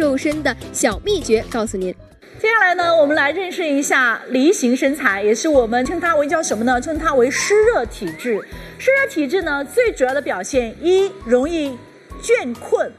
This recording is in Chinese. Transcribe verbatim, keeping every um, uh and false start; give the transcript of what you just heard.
瘦身的小秘诀告诉您。 接下来呢，我们来认识一下梨形身材，也是我们称它为叫什么呢？称它为湿热体质。湿热体质呢，最主要的表现一，容易倦困，